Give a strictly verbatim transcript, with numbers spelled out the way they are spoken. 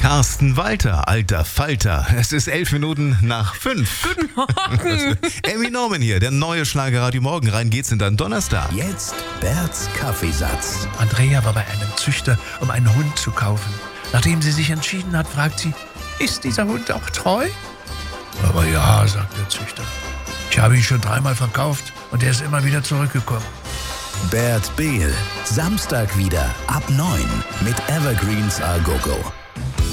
Carsten Walter, alter Falter. Es ist elf Minuten nach fünf. Guten Morgen. Emmy Norman hier, der neue Schlagerradio Morgen. Rein geht's in deinen Donnerstag. Jetzt Berts Kaffeesatz. Andrea war bei einem Züchter, um einen Hund zu kaufen. Nachdem sie sich entschieden hat, fragt sie, ist dieser Hund auch treu? Aber ja, sagt der Züchter. Ich habe ihn schon dreimal verkauft und er ist immer wieder zurückgekommen. Bert Behl. Samstag wieder ab neun mit Evergreens A Go Go.